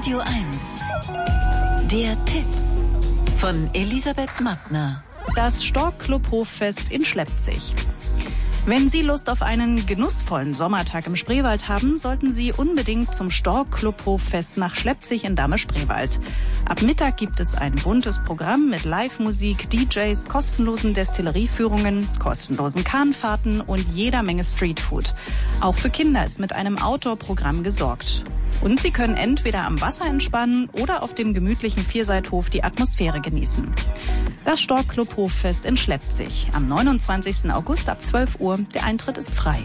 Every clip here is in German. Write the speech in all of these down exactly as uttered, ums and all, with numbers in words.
Radio eins. Der Tipp von Elisabeth Mattner. Das Stork-Club-Hoffest in Schleppzig. Wenn Sie Lust auf einen genussvollen Sommertag im Spreewald haben, sollten Sie unbedingt zum Stork-Club-Hoffest nach Schleppzig in Dahme-Spreewald. Ab Mittag gibt es ein buntes Programm mit Live-Musik, D Js, kostenlosen Destillerieführungen, kostenlosen Kahnfahrten und jeder Menge Streetfood. Auch für Kinder ist mit einem Outdoor-Programm gesorgt. Und Sie können entweder am Wasser entspannen oder auf dem gemütlichen Vierseithof die Atmosphäre genießen. Das Stork-Club-Hoffest in Schleppzig am neunundzwanzigsten August ab zwölf Uhr. Der Eintritt ist frei.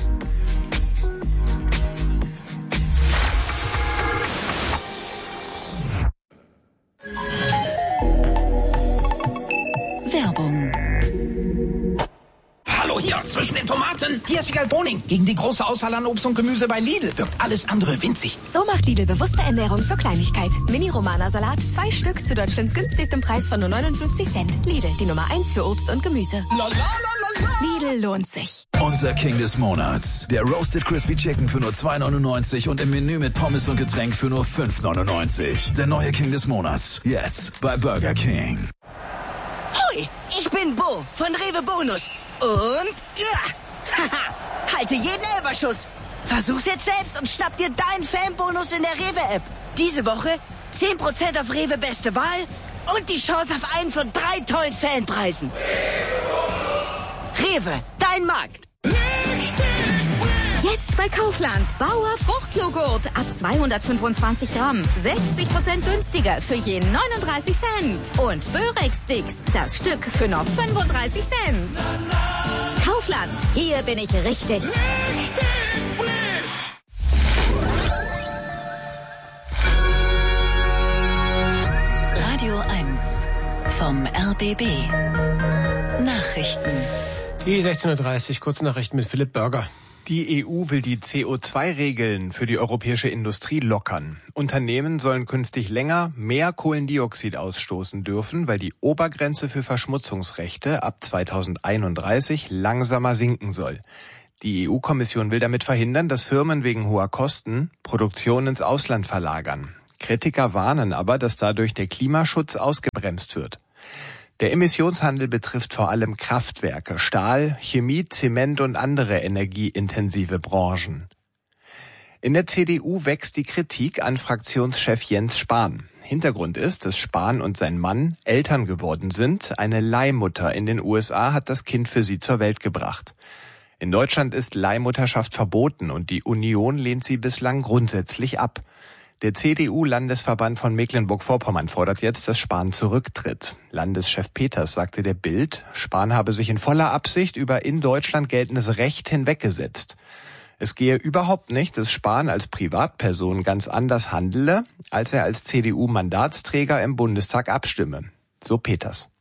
Werbung. Hallo hier zwischen den Tomaten. Hier ist Wiegald Boning. Gegen die große Auswahl an Obst und Gemüse bei Lidl wirkt alles andere winzig. So macht Lidl bewusste Ernährung zur Kleinigkeit. Mini-Romana-Salat, zwei Stück zu Deutschlands günstigstem Preis von nur neunundfünfzig Cent. Lidl, die Nummer eins für Obst und Gemüse. Lidl lohnt sich. Unser King des Monats. Der Roasted Crispy Chicken für nur zwei neunundneunzig und im Menü mit Pommes und Getränk für nur fünf neunundneunzig. Der neue King des Monats. Jetzt bei Burger King. Hoi, ich bin Bo von Rewe Bonus. Und ja, haha, halte jeden Elberschuss. Versuch's jetzt selbst und schnapp dir deinen Fanbonus in der Rewe-App. Diese Woche zehn Prozent auf Rewe Beste Wahl und die Chance auf einen von drei tollen Fanpreisen. Rewe, dein Markt. Jetzt bei Kaufland. Bauer Fruchtjoghurt ab zweihundertfünfundzwanzig Gramm. sechzig Prozent günstiger für je neununddreißig Cent. Und Börek-Sticks, das Stück für nur fünfunddreißig Cent. Kaufland, hier bin ich richtig. Richtig frisch. Radio eins vom R B B. Nachrichten. Die sechzehn Uhr dreißig, Kurznachrichten mit Philipp Börger. Die E U will die C O zwei Regeln für die europäische Industrie lockern. Unternehmen sollen künftig länger mehr Kohlendioxid ausstoßen dürfen, weil die Obergrenze für Verschmutzungsrechte ab zweitausendeinunddreißig langsamer sinken soll. Die E U-Kommission will damit verhindern, dass Firmen wegen hoher Kosten Produktion ins Ausland verlagern. Kritiker warnen aber, dass dadurch der Klimaschutz ausgebremst wird. Der Emissionshandel betrifft vor allem Kraftwerke, Stahl, Chemie, Zement und andere energieintensive Branchen. In der C D U wächst die Kritik an Fraktionschef Jens Spahn. Hintergrund ist, dass Spahn und sein Mann Eltern geworden sind. Eine Leihmutter in den U S A hat das Kind für sie zur Welt gebracht. In Deutschland ist Leihmutterschaft verboten und die Union lehnt sie bislang grundsätzlich ab. Der C D U-Landesverband von Mecklenburg-Vorpommern fordert jetzt, dass Spahn zurücktritt. Landeschef Peters sagte der Bild, Spahn habe sich in voller Absicht über in Deutschland geltendes Recht hinweggesetzt. Es gehe überhaupt nicht, dass Spahn als Privatperson ganz anders handele, als er als C D U-Mandatsträger im Bundestag abstimme. So Peters.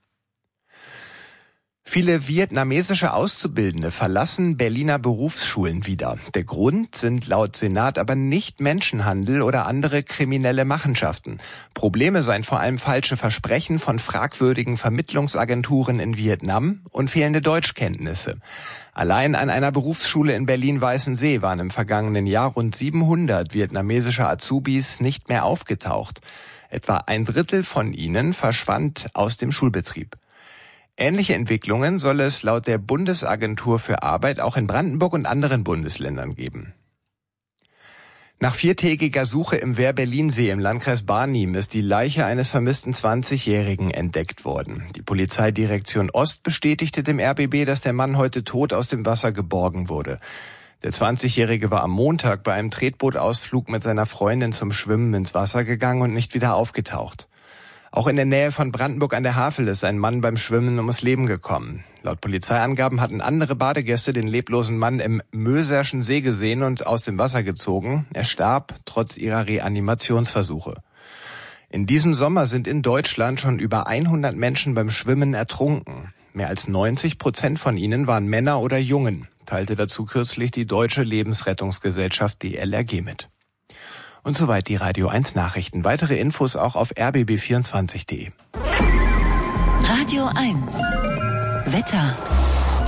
Viele vietnamesische Auszubildende verlassen Berliner Berufsschulen wieder. Der Grund sind laut Senat aber nicht Menschenhandel oder andere kriminelle Machenschaften. Probleme seien vor allem falsche Versprechen von fragwürdigen Vermittlungsagenturen in Vietnam und fehlende Deutschkenntnisse. Allein an einer Berufsschule in Berlin-Weißensee waren im vergangenen Jahr rund siebenhundert vietnamesische Azubis nicht mehr aufgetaucht. Etwa ein Drittel von ihnen verschwand aus dem Schulbetrieb. Ähnliche Entwicklungen soll es laut der Bundesagentur für Arbeit auch in Brandenburg und anderen Bundesländern geben. Nach viertägiger Suche im Wehr-Berlin-See im Landkreis Barnim ist die Leiche eines vermissten zwanzigjährigen entdeckt worden. Die Polizeidirektion Ost bestätigte dem R B B, dass der Mann heute tot aus dem Wasser geborgen wurde. Der zwanzigjährige war am Montag bei einem Tretbootausflug mit seiner Freundin zum Schwimmen ins Wasser gegangen und nicht wieder aufgetaucht. Auch in der Nähe von Brandenburg an der Havel ist ein Mann beim Schwimmen ums Leben gekommen. Laut Polizeiangaben hatten andere Badegäste den leblosen Mann im Möserschen See gesehen und aus dem Wasser gezogen. Er starb trotz ihrer Reanimationsversuche. In diesem Sommer sind in Deutschland schon über hundert Menschen beim Schwimmen ertrunken. Mehr als neunzig Prozent von ihnen waren Männer oder Jungen, teilte dazu kürzlich die Deutsche Lebensrettungsgesellschaft D L R G mit. Und soweit die Radio eins Nachrichten. Weitere Infos auch auf r b b vierundzwanzig punkt d e. Radio eins. Wetter.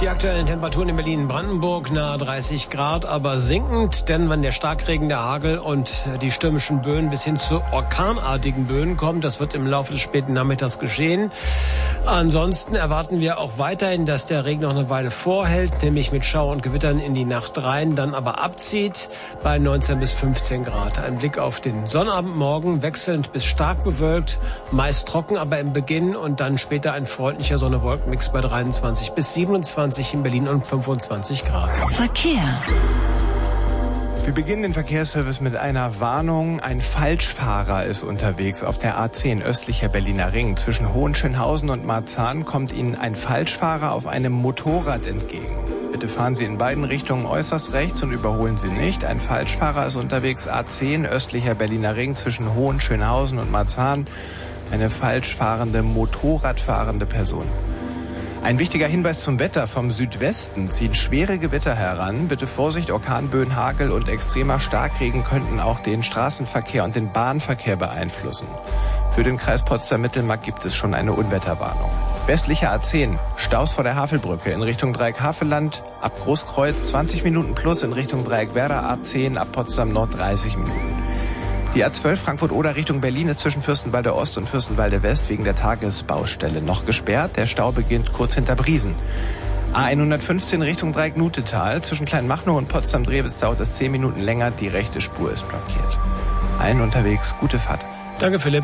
Die aktuellen Temperaturen in Berlin-Brandenburg nahe dreißig Grad, aber sinkend, denn wenn der Starkregen, der Hagel und die stürmischen Böen bis hin zu orkanartigen Böen kommen, das wird im Laufe des späten Nachmittags geschehen. Ansonsten erwarten wir auch weiterhin, dass der Regen noch eine Weile vorhält, nämlich mit Schauer und Gewittern in die Nacht rein, dann aber abzieht bei neunzehn bis fünfzehn Grad. Ein Blick auf den Sonnabendmorgen, wechselnd bis stark bewölkt, meist trocken, aber im Beginn und dann später ein freundlicher Sonne-Wolken-Mix bei dreiundzwanzig bis siebenundzwanzig in Berlin und fünfundzwanzig Grad. Verkehr. Wir beginnen den Verkehrsservice mit einer Warnung. Ein Falschfahrer ist unterwegs auf der A zehn östlicher Berliner Ring. Zwischen Hohenschönhausen und Marzahn kommt Ihnen ein Falschfahrer auf einem Motorrad entgegen. Bitte fahren Sie in beiden Richtungen äußerst rechts und überholen Sie nicht. Ein Falschfahrer ist unterwegs A zehn östlicher Berliner Ring zwischen Hohenschönhausen und Marzahn. Eine falsch fahrende, Motorradfahrende Person. Ein wichtiger Hinweis zum Wetter. Vom Südwesten ziehen schwere Gewitter heran. Bitte Vorsicht, Orkanböen, Hagel und extremer Starkregen könnten auch den Straßenverkehr und den Bahnverkehr beeinflussen. Für den Kreis Potsdam-Mittelmark gibt es schon eine Unwetterwarnung. Westliche A zehn, Staus vor der Havelbrücke in Richtung Dreieck Havelland, ab Großkreuz zwanzig Minuten plus, in Richtung Dreieck Werder A zehn, ab Potsdam Nord dreißig Minuten. Die A zwölf Frankfurt-Oder Richtung Berlin ist zwischen Fürstenwalde Ost und Fürstenwalde West wegen der Tagesbaustelle noch gesperrt. Der Stau beginnt kurz hinter Briesen. A hundertfünfzehn Richtung Dreieck Nutetal. Zwischen Kleinmachnow und Potsdam-Drewitz dauert es zehn Minuten länger. Die rechte Spur ist blockiert. Allen unterwegs gute Fahrt. Danke, Philipp.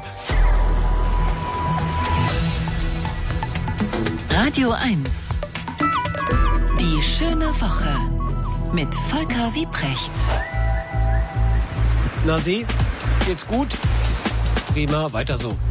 Radio eins. Die schöne Woche mit Volker Wiebrecht. Na Sie, geht's gut? Prima, weiter so.